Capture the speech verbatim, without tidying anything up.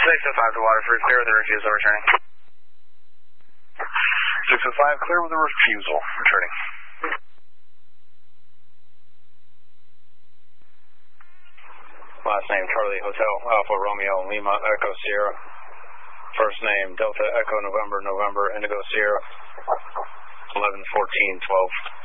six oh five to Waterford, clear with the refusal, returning. six oh five, clear with the refusal, returning. Last name Charlie Hotel Alpha Romeo Lima Echo Sierra. First name Delta Echo November November Indigo Sierra. eleven fourteen twelve.